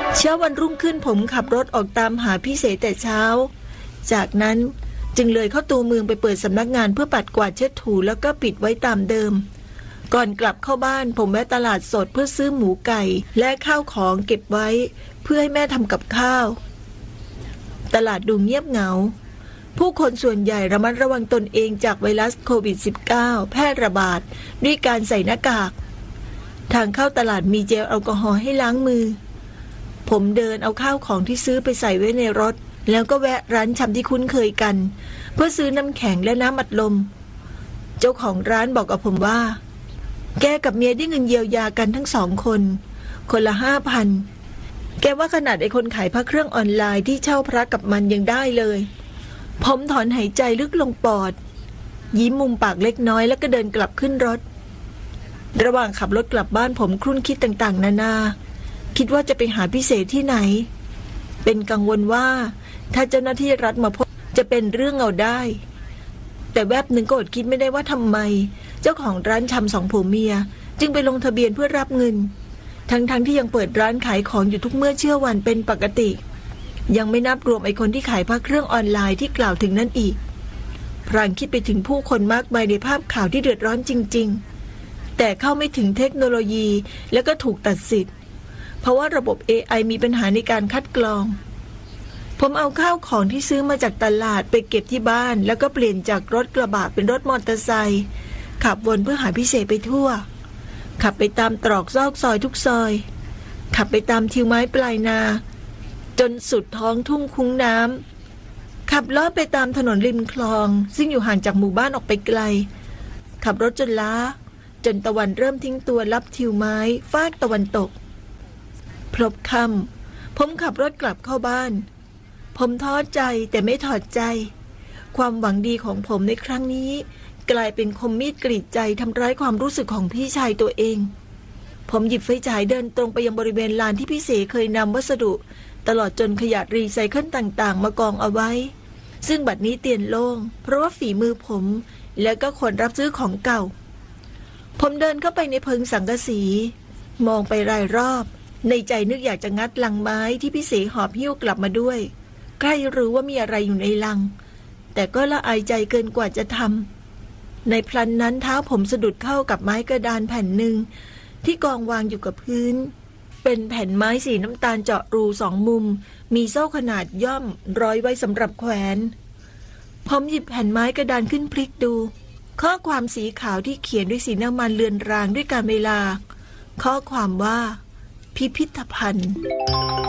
เช้าวันรุ่งขึ้นผมขับรถออกตามหาพี่เสแต่เช้าจากนั้นจึงเลยเข้าตัวเมืองไปเปิดสำนักงานเพื่อปัดกวาดเช็ดถูแล้วก็ปิดไว้ตามเดิมก่อนกลับเข้าบ้านผมแวะตลาดสดเพื่อซื้อหมูไก่และข้าวของเก็บไว้เพื่อให้แม่ทำกับข้าวตลาดดูเงียบเหงาผู้คนส่วนใหญ่ระมัดระวังตนเองจากไวรัสโควิด -19 แพร่ระบาดด้วยการใส่หน้ากากทางเข้าตลาดมีเจลแอลกอฮอล์ให้ล้างมือผมเดินเอาข้าวของที่ซื้อไปใส่ไว้ในรถแล้วก็แวะร้านชำที่คุ้นเคยกันเพื่อซื้อน้ำแข็งและน้ำอัดลมเจ้าของร้านบอกกับผมว่าแกกับเมียได้เงินเยียวยากันทั้ง2 คนคนละ 5,000 แกว่าขนาดไอ้คนขายพระเครื่องออนไลน์ที่เช่าพระกับมันยังได้เลยผมถอนหายใจลึกลงปอดยิ้มมุมปากเล็กน้อยแล้วก็เดินกลับขึ้นรถระหว่างขับรถกลับบ้านผมครุ่นคิดต่างๆนานาคิดว่าจะไปหาพิเศษที่ไหนเป็นกังวลว่าถ้าเจ้าหน้าที่รัฐมาพบจะเป็นเรื่องเอาได้แต่แวบหนึ่งก็อดคิดไม่ได้ว่าทำไมเจ้าของร้านชำ2 ผัวเมียจึงไปลงทะเบียนเพื่อรับเงินทั้งที่ยังเปิดร้านขายของอยู่ทุกเมื่อเชื่อวันเป็นปกติยังไม่นับรวมไอ้คนที่ขายพระเครื่องออนไลน์ที่กล่าวถึงนั่นอีกพลางคิดไปถึงผู้คนมากมายในภาพข่าวที่เดือดร้อนจริงๆแต่เข้าไม่ถึงเทคโนโลยีแล้วก็ถูกตัดสิทธิ์เพราะว่าระบบ AI มีปัญหาในการคัดกรองผมเอาข้าวของที่ซื้อมาจากตลาดไปเก็บที่บ้านแล้วก็เปลี่ยนจากรถกระบะเป็นรถมอเตอร์ไซค์ขับวนเพื่อหาพิเศษไปทั่วขับไปตามตรอกซอกซอยทุกซอยขับไปตามทิวไม้ปลายนาจนสุดท้องทุ่งคุ้งน้ำขับล้อไปตามถนนริมคลองซึ่งอยู่ห่างจากหมู่บ้านออกไปไกลขับรถจนล้าจนตะวันเริ่มทิ้งตัวลับทิวไม้ฟากตะวันตกพลบค่ำผมขับรถกลับเข้าบ้านผมท้อใจแต่ไม่ถอดใจความหวังดีของผมในครั้งนี้กลายเป็นคมมีดกรีดใจทำร้ายความรู้สึกของพี่ชายตัวเองผมหยิบไฟฉายเดินตรงไปยังบริเวณลานที่พี่เสเคยนำวัสดุตลอดจนขยะรีไซเคิลต่างๆมากองเอาไว้ซึ่งบัดนี้เตียนโล่งเพราะว่าฝีมือผมและก็คนรับซื้อของเก่าผมเดินเข้าไปในเพิงสังกะสีมองไปรายรอบในใจนึกอยากจะงัดลังไม้ที่พี่เสหอบหิ้วกลับมาด้วยใครรู้ว่ามีอะไรอยู่ในลังแต่ก็ละอายใจเกินกว่าจะทำในพลันนั้นเท้าผมสะดุดเข้ากับไม้กระดานแผ่นหนึ่งที่กองวางอยู่กับพื้นเป็นแผ่นไม้สีน้ำตาลเจาะรู2 มุมมีโซ่ขนาดย่อมร้อยไว้สำหรับแขวนผมหยิบแผ่นไม้กระดานขึ้นพลิกดูข้อความสีขาวที่เขียนด้วยสีน้ำมันเลือนรางด้วยกาลเวลาข้อความว่าพิพิธภัณฑ์